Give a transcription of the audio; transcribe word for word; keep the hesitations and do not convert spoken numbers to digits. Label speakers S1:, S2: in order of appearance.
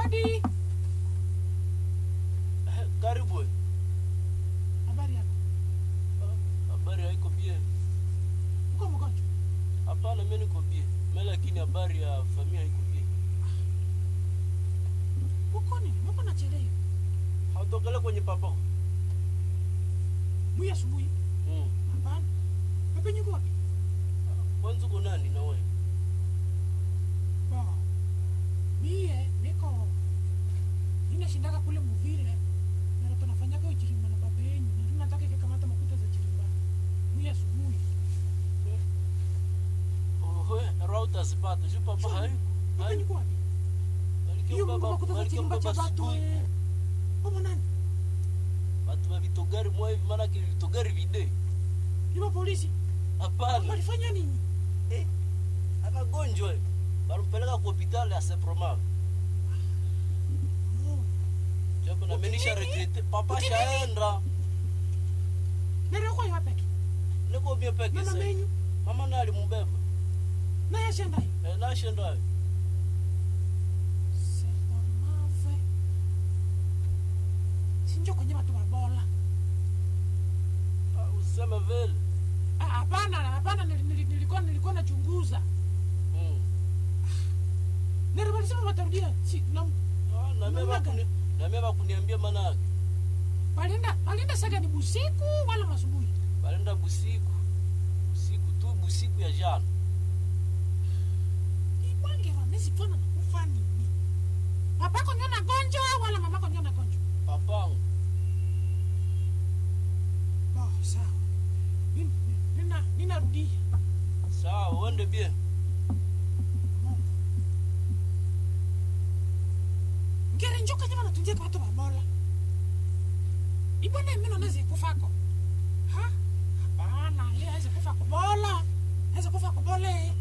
S1: Hodi.
S2: Karibu.
S1: Habari yako?
S2: Habari haiko bie.
S1: Uko mgonjwa?
S2: Hapana, mimi niko bie. Mimi lakini habari ya familia haiko bie.
S1: Uko nini? Mbona unachelewa?
S2: Hautokele kwenye papa.
S1: Mwi asubuhi?
S2: Mm.
S1: Hapana. Pepe nyuko wapi?
S2: Kwanza uko nani na wewe?
S1: Ba. Mie niko ninashindaka kule Muvile. Na tunafanyaka uchirimba na baba yenu. Na tunataka kikamata makuta za chirimba. Mwi asubuhi.
S2: Oh, we, rauta sipata. Ju papa haiko.
S1: Pepe nyuko wapi? Hiyo mbona makuta za chirimba cha watu eh. Omo nani?
S2: Watu wa vitogari mwa hivi maana kile vitogari vide.
S1: Ni polisi.
S2: Hapana.
S1: Walifanya nini?
S2: Eh. Akagonjwa. Walimpeleka kwa hospitali ya Seproma.
S1: Oh.
S2: Japo na menisha regrete. Papa shaenda.
S1: Nero kwa yapi?
S2: Niko bia peke
S1: Mama
S2: sasa.
S1: menyu.
S2: Mama na alimbeba.
S1: Na yashenda.
S2: Eh, na shenda.
S1: Seproma. Sinjo kwenye watu wa bola.
S2: Ah, useme vile.
S1: Ah, hapana, hapana nilikuwa nilikuwa nachunguza.
S2: Mm.
S1: Nero walisema watarudia. Si na
S2: Ah, na mimi bakuni, na mimi bakuniambia manake.
S1: Balenda, balenda saga ni busiku wala masubuhi.
S2: Balenda busiku. Busiku tu busiku ya jana.
S1: Ibange wanezi tuna nakufa nini? Papako ndio na gonjwa wala mamako ndio na gonjwa?
S2: Papangu.
S1: Oh, sawa. Nina nina rudia.
S2: Sawa, uende bien.
S1: Ngere njoka nyama natunjia kwa watu wa bola. Ibone mimi naonezi kufako. Ha?